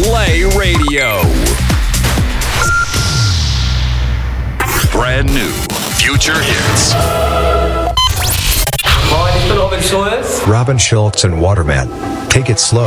Play Radio. Brand new future hits. Moin, ich bin Robin Schulz. Robin Schulz and Waterman. Take it slow.